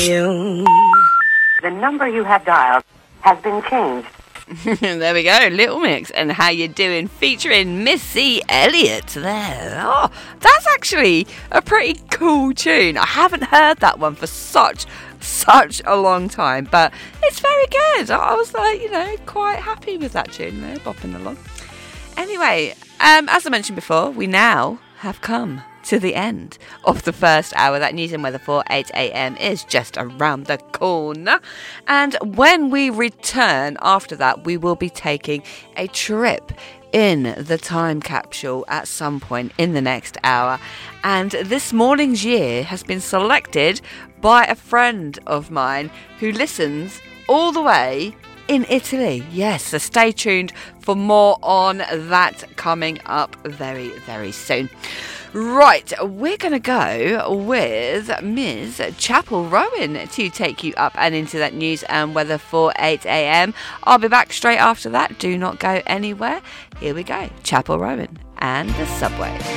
you. The number you have dialed has been changed. There we go, Little Mix and How You Doing featuring Missy Elliott there. Oh, that's actually a pretty cool tune. I haven't heard that one for such a long time, but it's very good. I was like, quite happy with that tune there, bopping along. Anyway, as I mentioned before, we now have come to the end of the first hour. That news and weather for 8 a.m. is just around the corner. And when we return after that, we will be taking a trip in the time capsule at some point in the next hour. And this morning's year has been selected by a friend of mine who listens all the way in Italy. Yes, so stay tuned for more on that coming up very, very soon. Right, we're going to go with Ms. Chapel Rowan to take you up and into that news and weather for 8 a.m. I'll be back straight after that. Do not go anywhere. Here we go. Chapel Rowan and the Subway.